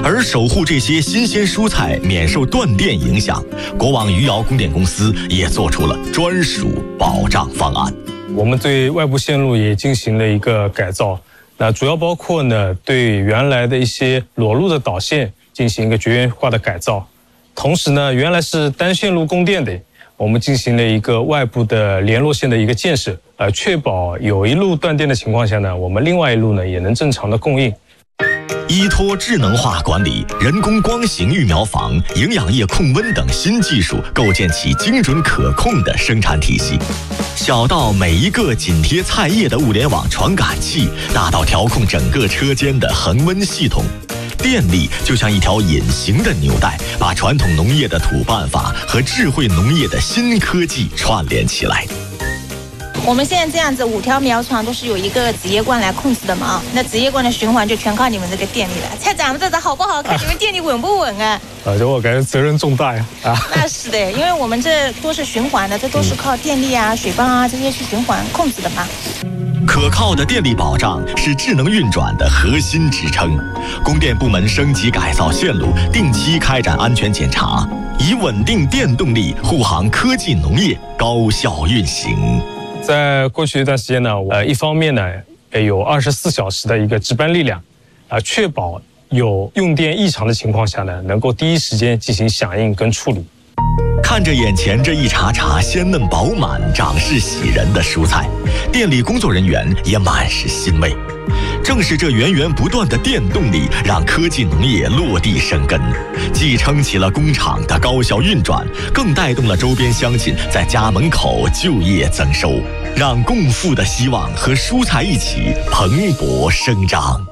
而守护这些新鲜蔬菜免受断电影响，国网余姚供电公司也做出了专属保障方案。 我们对外部线路也进行了一个改造，那主要包括呢对原来的一些裸露的导线进行一个绝缘化的改造，同时呢原来是单线路供电的，我们进行了一个外部的联络线的一个建设，确保有一路断电的情况下呢，我们另外一路呢也能正常的供应。 依托智能化管理、人工光型育苗房、营养液控温等新技术，构建起精准可控的生产体系。小到每一个紧贴菜叶的物联网传感器，大到调控整个车间的恒温系统，电力就像一条隐形的纽带，把传统农业的土办法和智慧农业的新科技串联起来。 我们现在这样子5条苗床都是有一个子叶罐来控制的嘛，那子叶罐的循环就全靠你们这个电力了。菜长得这好不好看？你们电力稳不稳啊？ 这我感觉责任重大呀！ 那是的，因为我们这都是循环的，这都是靠电力啊、水泵啊这些去循环控制的嘛。 可靠的电力保障是智能运转的核心支撑。供电部门升级改造线路，定期开展安全检查，以稳定电动力护航科技农业高效运行。 在过去一段时间呢，一方面呢，有24小时的一个值班力量，确保有用电异常的情况下呢，能够第一时间进行响应跟处理。 看着眼前这一茬茬鲜嫩饱满、长势喜人的蔬菜，店里工作人员也满是欣慰。正是这源源不断的电动力，让科技农业落地生根，既撑起了工厂的高效运转，更带动了周边乡亲在家门口就业增收，让共富的希望和蔬菜一起蓬勃生长。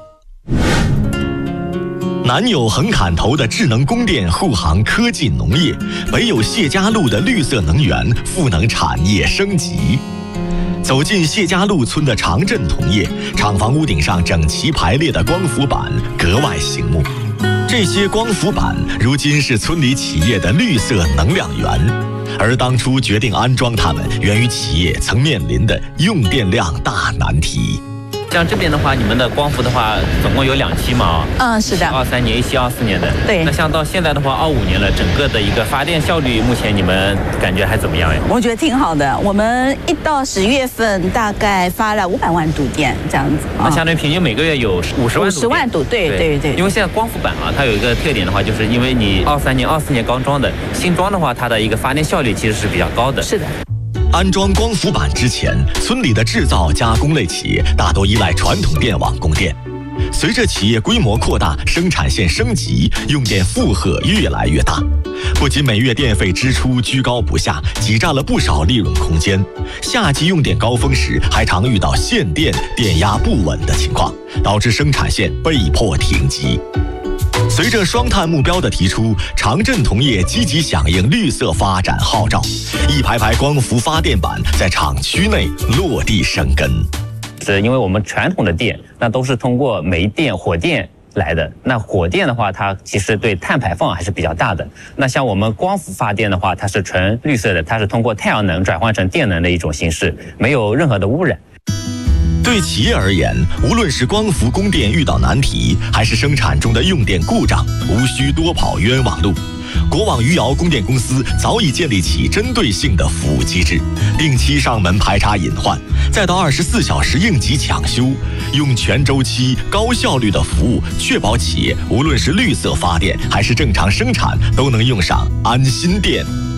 南有横砍头的智能供电护航科技农业，北有谢家路的绿色能源赋能产业升级。走进谢家路村的长镇同业，厂房屋顶上整齐排列的光伏板格外醒目。这些光伏板如今是村里企业的绿色能量源，而当初决定安装它们，源于企业曾面临的用电量大难题。 像这边的话，你们的光伏的话，总共有2期嘛？ 是的。 23年、1期、24年的。 对。 那像到现在的话，25年了，整个的一个发电效率，目前你们感觉还怎么样呀？ 我觉得挺好的。我们1到10月份大概发了500万度电这样子。 那相当于平均每个月有50万度。50 万度，对。 因为现在光伏板啊，它有一个特点的话，就是因为你23年、24年刚装的，新装的话，它的一个发电效率其实是比较高的。 是的。 安装光伏板之前，村里的制造加工类企业大多依赖传统电网供电。随着企业规模扩大，生产线升级，用电负荷越来越大，不仅每月电费支出居高不下，挤占了不少利润空间。夏季用电高峰时，还常遇到限电、电压不稳的情况，导致生产线被迫停机。随着双碳目标的提出，长镇同业积极响应绿色发展号召，一排排光伏发电板在厂区内落地生根。 是因为我们传统的电，那都是通过煤电、火电来的。那火电的话，它其实对碳排放还是比较大的。那像我们光伏发电的话，它是纯绿色的，它是通过太阳能转换成电能的一种形式，没有任何的污染。 对企业而言，无论是光伏供电遇到难题，还是生产中的用电故障，无需多跑冤枉路。国网余姚供电公司早已建立起针对性的服务机制，定期上门排查隐患，再到24小时应急抢修，用全周期高效率的服务，确保企业无论是绿色发电还是正常生产，都能用上安心电。